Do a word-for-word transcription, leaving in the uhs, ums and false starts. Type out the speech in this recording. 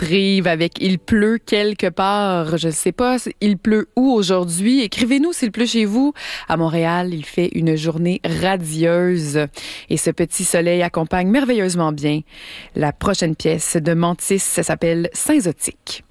prive avec Il pleut quelque part. Je ne sais pas, il pleut où aujourd'hui? Écrivez-nous s'il pleut chez vous. À Montréal, il fait une journée radieuse. Et ce petit soleil accompagne merveilleusement bien la prochaine pièce de Mantis. Ça s'appelle Saint-Zotique.